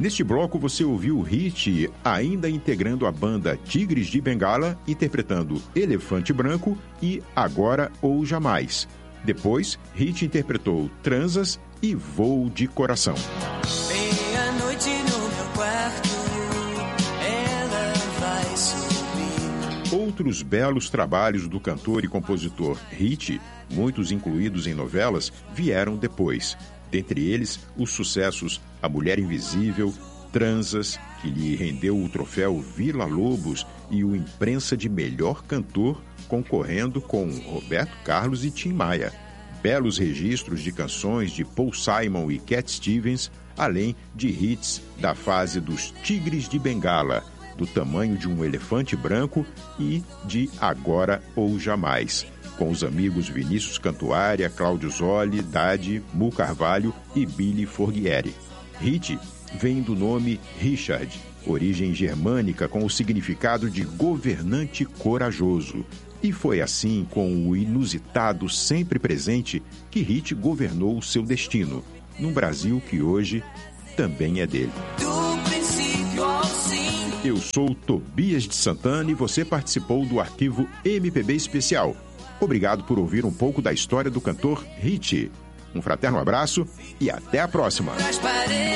Neste bloco você ouviu Hit, ainda integrando a banda Tigres de Bengala, interpretando Elefante Branco e Agora ou Jamais. Depois, Hit interpretou Transas e Voo de Coração. Meia-noite no meu quarto, ela vai subir. Outros belos trabalhos do cantor e compositor Hit, muitos incluídos em novelas, vieram depois. Dentre eles, os sucessos A Mulher Invisível, Transas, que lhe rendeu o troféu Vila Lobos e o Imprensa de Melhor Cantor, concorrendo com Roberto Carlos e Tim Maia. Belos registros de canções de Paul Simon e Cat Stevens, além de hits da fase dos Tigres de Bengala, Do Tamanho de um Elefante Branco e de Agora ou Jamais, com os amigos Vinícius Cantuária, Cláudio Zoli, Dade, Mu Carvalho e Billy Forghieri. Hit vem do nome Richard, origem germânica com o significado de governante corajoso. E foi assim, com o inusitado sempre presente, que Hit governou o seu destino, num Brasil que hoje também é dele. Do princípio ao fim. Eu sou Tobias de Santana e você participou do arquivo MPB Especial. Obrigado por ouvir um pouco da história do cantor Hit. Um fraterno abraço e até a próxima.